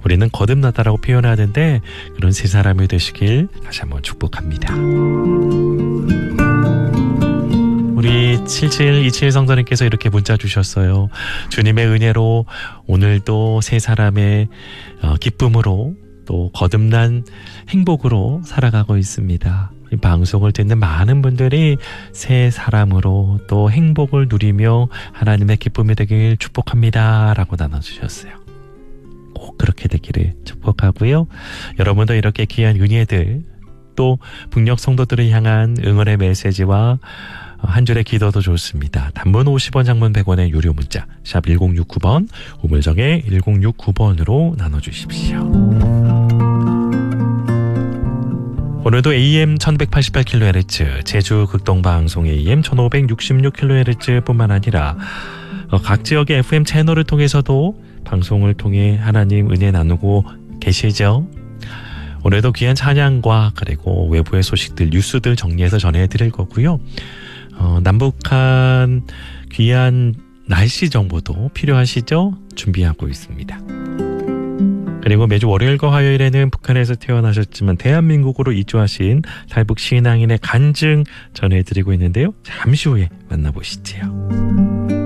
우리는 거듭났다라고 표현하는데 그런 세 사람이 되시길 다시 한번 축복합니다. 우리 7727 성도님께서 이렇게 문자 주셨어요. 주님의 은혜로 오늘도 세 사람의 기쁨으로 또 거듭난 행복으로 살아가고 있습니다. 이 방송을 듣는 많은 분들이 새 사람으로 또 행복을 누리며 하나님의 기쁨이 되길 축복합니다 라고 나눠주셨어요. 꼭 그렇게 되기를 축복하고요. 여러분도 이렇게 귀한 은혜들 또 북녘 성도들을 향한 응원의 메시지와 한 줄의 기도도 좋습니다. 단문 50원, 장문 100원의 유료 문자 샵 1069번, 우물정의 1069번으로 나눠주십시오. 오늘도 AM 1188kHz, 제주 극동방송 AM 1566kHz 뿐만 아니라 각 지역의 FM 채널을 통해서도 방송을 통해 하나님 은혜 나누고 계시죠. 오늘도 귀한 찬양과 그리고 외부의 소식들, 뉴스들 정리해서 전해드릴 거고요. 남북한 귀한 날씨 정보도 필요하시죠? 준비하고 있습니다. 그리고 매주 월요일과 화요일에는 북한에서 태어나셨지만 대한민국으로 이주하신 탈북 신앙인의 간증 전해드리고 있는데요. 잠시 후에 만나보시죠.